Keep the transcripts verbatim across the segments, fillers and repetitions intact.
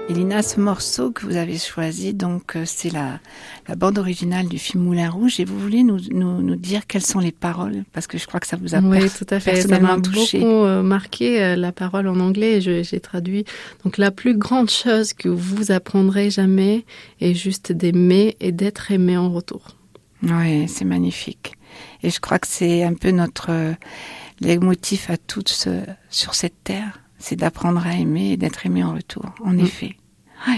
Elina, ce morceau que vous avez choisi, donc c'est la, la bande originale du film Moulin Rouge, et vous voulez nous, nous, nous dire quelles sont les paroles, parce que je crois que ça vous a oui, per- tout à fait. personnellement ça m'a touché. beaucoup euh, marqué euh, la parole en anglais. Je, j'ai traduit. Donc la plus grande chose que vous apprendrez jamais est juste d'aimer et d'être aimé en retour. Oui, c'est magnifique. Et je crois que c'est un peu notre euh, leitmotiv à tous euh, sur cette terre, c'est d'apprendre à aimer et d'être aimé en retour. En mmh. effet. Ouais.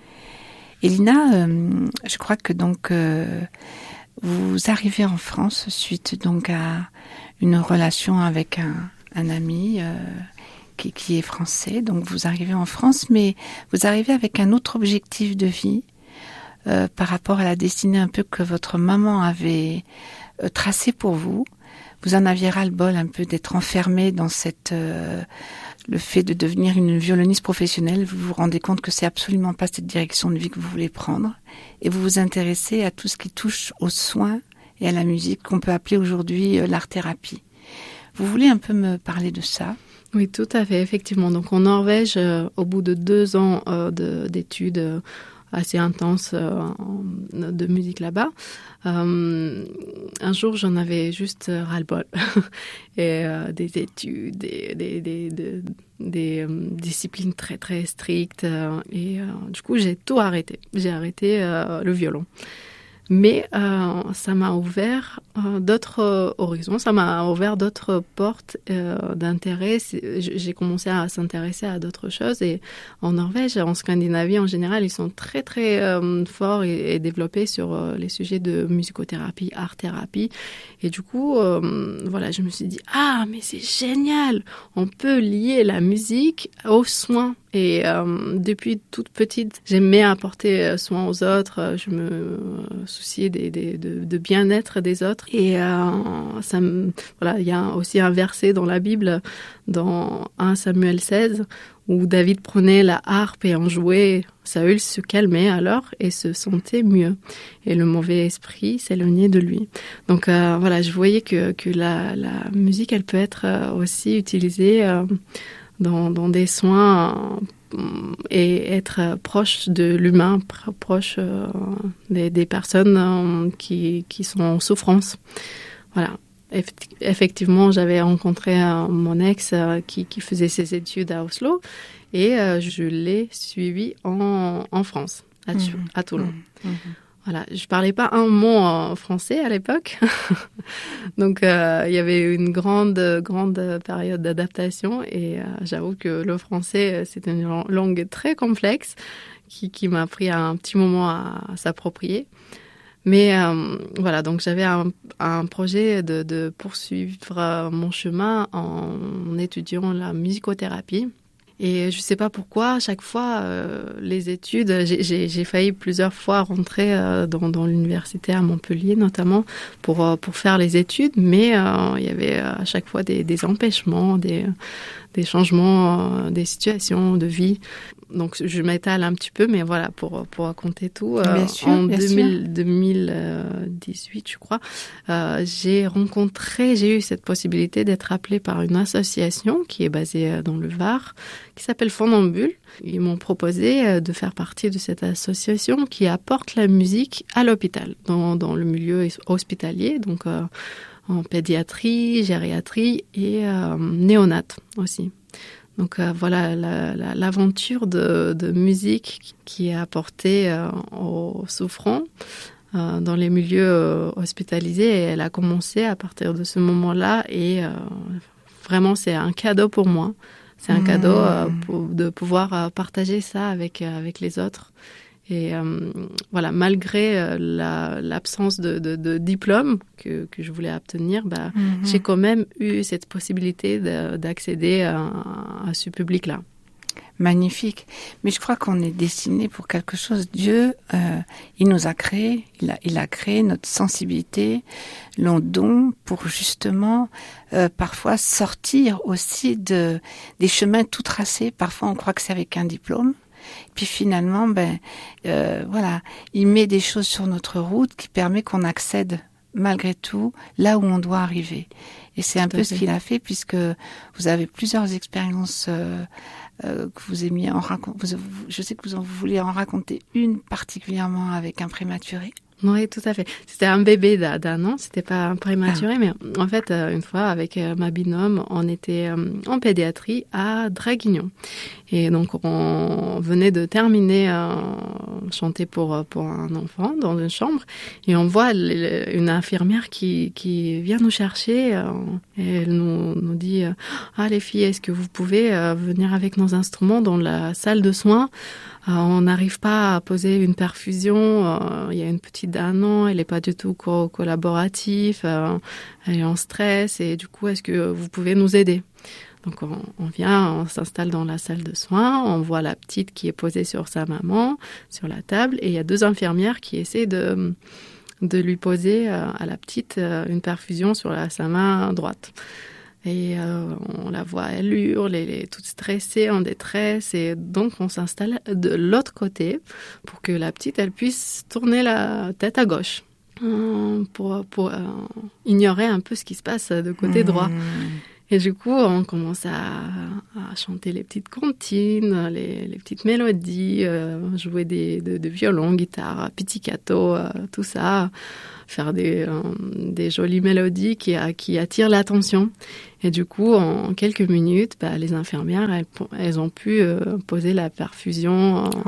Elina, euh, je crois que donc euh, vous arrivez en France suite donc à une relation avec un, un ami euh, qui, qui est français. Donc vous arrivez en France, mais vous arrivez avec un autre objectif de vie euh, par rapport à la destinée un peu que votre maman avait euh, tracée pour vous. Vous en aviez ras-le-bol un peu d'être enfermée dans cette euh, le fait de devenir une violoniste professionnelle. Vous vous rendez compte que c'est absolument pas cette direction de vie que vous voulez prendre, et vous vous intéressez à tout ce qui touche aux soins et à la musique qu'on peut appeler aujourd'hui euh, l'art-thérapie. Vous voulez un peu me parler de ça ? Oui, tout à fait, effectivement. Donc en Norvège, euh, au bout de deux ans euh, de, d'études euh, assez intenses euh, de musique là-bas, Euh, un jour, j'en avais juste ras-le-bol. et euh, des études, des, des, des, des, des euh, disciplines très, très strictes. Euh, et euh, du coup, j'ai tout arrêté. J'ai arrêté euh, le violon. Mais euh, ça m'a ouvert euh, d'autres euh, horizons, ça m'a ouvert d'autres portes euh, d'intérêt. C'est, j'ai commencé à s'intéresser à d'autres choses. Et en Norvège, en Scandinavie en général, ils sont très très euh, forts et, et développés sur euh, les sujets de musicothérapie, art-thérapie. Et du coup, euh, voilà, je me suis dit, ah, mais c'est génial, on peut lier la musique aux soins. Et euh, depuis toute petite, j'aimais apporter soin aux autres. Je me souciais des, des, de, de bien-être des autres. Et euh, ça me, voilà, il y a aussi un verset dans la Bible, dans premier Samuel seize, où David prenait la harpe et en jouait. Saül se calmait alors et se sentait mieux. Et le mauvais esprit s'éloignait de lui. Donc euh, voilà, je voyais que, que la, la musique, elle peut être aussi utilisée euh, Dans, dans des soins euh, et être proche de l'humain, proche euh, des, des personnes euh, qui, qui sont en souffrance. Voilà. Eff- effectivement, j'avais rencontré euh, mon ex euh, qui, qui faisait ses études à Oslo et euh, je l'ai suivi en, en France, à, mmh. à Toulon. Mmh. Voilà, je parlais pas un mot en français à l'époque, donc euh, il y avait une grande, grande période d'adaptation et euh, j'avoue que le français c'est une langue très complexe qui, qui m'a pris un petit moment à, à s'approprier. Mais euh, voilà, donc j'avais un, un projet de, de poursuivre mon chemin en étudiant la musicothérapie. Et je ne sais pas pourquoi, à chaque fois, euh, les études, j'ai, j'ai, j'ai failli plusieurs fois rentrer euh, dans, dans l'université à Montpellier notamment pour, euh, pour faire les études, mais euh, il y avait à chaque fois des, des empêchements, des, des changements, euh, des situations de vie. Donc je m'étale un petit peu, mais voilà, pour, pour raconter tout. Euh, bien sûr, en bien deux mille, sûr. deux mille dix-huit, je crois, euh, j'ai rencontré, j'ai eu cette possibilité d'être appelée par une association qui est basée dans le Var, qui s'appelle Fondambule. Ils m'ont proposé de faire partie de cette association qui apporte la musique à l'hôpital, dans, dans le milieu hospitalier, donc euh, en pédiatrie, gériatrie et euh, néonate aussi. Donc euh, voilà la, la, l'aventure de, de musique qui est apportée euh, aux souffrants euh, dans les milieux euh, hospitalisés. Et elle a commencé à partir de ce moment-là et euh, vraiment c'est un cadeau pour moi. C'est un mmh. cadeau euh, pour, de pouvoir euh, partager ça avec, euh, avec les autres. Et euh, voilà, malgré euh, la, l'absence de, de, de diplôme que, que je voulais obtenir, bah, mmh. j'ai quand même eu cette possibilité de, d'accéder à, à ce public-là. Magnifique. Mais je crois qu'on est destiné pour quelque chose. Dieu, euh, il nous a créés, il a, il a créé notre sensibilité, nos dons pour justement euh, parfois sortir aussi de, des chemins tout tracés. Parfois, on croit que c'est avec un diplôme. Puis finalement, ben euh, voilà, il met des choses sur notre route qui permet qu'on accède malgré tout là où on doit arriver. Et c'est un peu ce qu'il a fait puisque vous avez plusieurs expériences euh, euh, que vous aimiez en raconter. Je sais que vous en vous vouliez en raconter une particulièrement avec un prématuré. Oui, tout à fait. C'était un bébé d'un, d'un an, c'était pas un prématuré, ah. mais en fait, une fois, avec ma binôme, on était en pédiatrie à Draguignan. Et donc, on venait de terminer un chanter pour, pour un enfant dans une chambre, et on voit une infirmière qui, qui vient nous chercher, et elle nous, nous dit « Ah, les filles, est-ce que vous pouvez venir avec nos instruments dans la salle de soins ? On n'arrive pas à poser une perfusion, il y a une petite d'un an, elle n'est pas du tout co- collaborative, elle est en stress, et du coup, est-ce que vous pouvez nous aider ?» Donc, on, on vient, on s'installe dans la salle de soins, on voit la petite qui est posée sur sa maman, sur la table, et il y a deux infirmières qui essaient de, de lui poser à la petite une perfusion sur la, sa main droite. Et euh, on la voit, elle hurle, elle est toute stressée, en détresse. Et donc, on s'installe de l'autre côté pour que la petite, elle puisse tourner la tête à gauche euh, pour, pour euh, ignorer un peu ce qui se passe de côté mmh. droit. Et du coup, on commence à, à chanter les petites comptines, les, les petites mélodies, euh, jouer des, de, de violon, guitare, pizzicato, euh, tout ça, faire des, euh, des jolies mélodies qui, qui attirent l'attention. Et du coup, en quelques minutes, bah, les infirmières, elles, elles ont pu euh, poser la perfusion oh,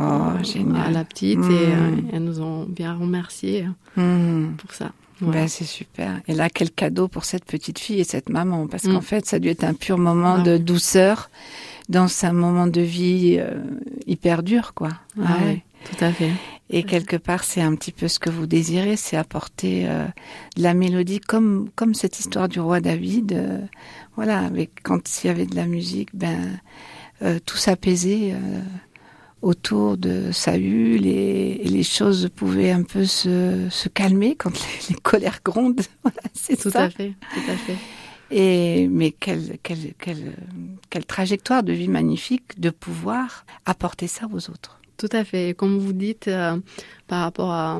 à la petite mmh. et euh, elles nous ont bien remerciées mmh. pour ça. Ouais. Ben, c'est super. Et là, quel cadeau pour cette petite fille et cette maman, parce mmh. qu'en fait, ça a dû être un pur moment ah. de douceur dans un moment de vie euh, hyper dur, quoi. Ah, ouais. Tout à fait. Et quelque part, c'est un petit peu ce que vous désirez, c'est apporter euh, de la mélodie, comme comme cette histoire du roi David. Euh, voilà, avec quand il y avait de la musique, ben euh, tout s'apaisait euh, autour de Saül et, et les choses pouvaient un peu se, se calmer quand les, les colères grondent. Voilà, c'est tout ça. à fait, tout à fait. Et mais quelle quelle quelle quelle trajectoire de vie magnifique de pouvoir apporter ça aux autres. Tout à fait. Comme vous dites, euh, par rapport à,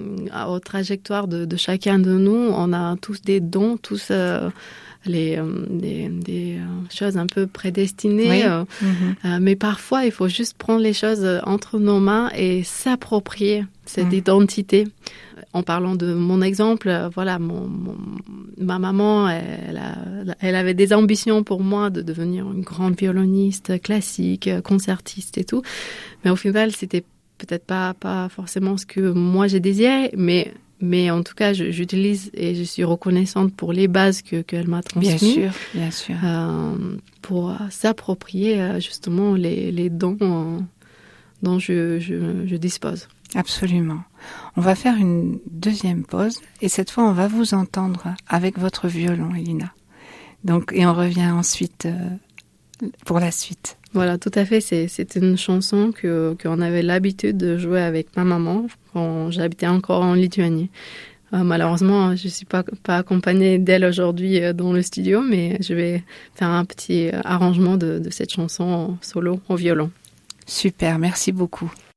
à, aux trajectoires de, de chacun de nous, on a tous des dons, tous euh, les, euh, des, des choses un peu prédestinées. Oui. Euh, mm-hmm. euh, mais parfois, il faut juste prendre les choses entre nos mains et s'approprier cette mm. identité. En parlant de mon exemple, voilà, mon, mon, ma maman, elle, a, elle avait des ambitions pour moi de devenir une grande violoniste classique, concertiste et tout. Mais au final, c'était peut-être pas, pas forcément ce que moi j'ai désiré, mais, mais en tout cas, je, j'utilise et je suis reconnaissante pour les bases que, qu'elle m'a transmises. Bien sûr, bien sûr. Euh, pour s'approprier justement les, les dons euh, dont je, je, je dispose. Absolument. On va faire une deuxième pause et cette fois on va vous entendre avec votre violon, Elina. Donc et on revient ensuite euh, pour la suite. Voilà, tout à fait. C'est c'est une chanson que qu'on avait l'habitude de jouer avec ma maman quand j'habitais encore en Lituanie. Euh, malheureusement, je suis pas pas accompagnée d'elle aujourd'hui euh, dans le studio, mais je vais faire un petit arrangement de de cette chanson en solo au violon. Super, merci beaucoup.